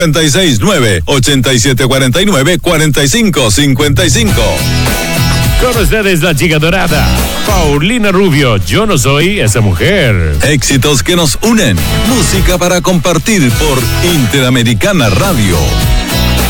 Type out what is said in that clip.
969-8749-4555. Con ustedes la chica dorada, Paulina Rubio. Yo no soy esa mujer. Éxitos que nos unen. Música para compartir por Interamericana Radio.